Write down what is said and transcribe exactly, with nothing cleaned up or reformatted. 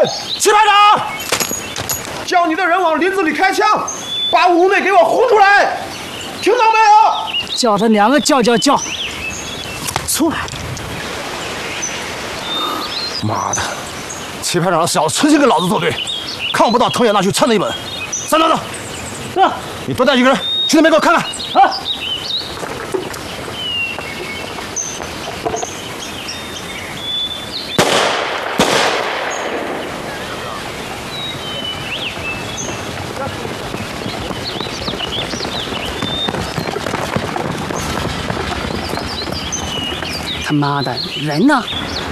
齐排长，叫你的人往林子里开枪，把屋内给我轰出来，听到没有？ 叫他两个叫叫叫，出来！ 妈的，齐排长的小子存心跟老子作对，看不到藤野那去蹭了一本。三等等， 是， 你多带几个人去那边给我看看。 啊。 他妈的，人呢？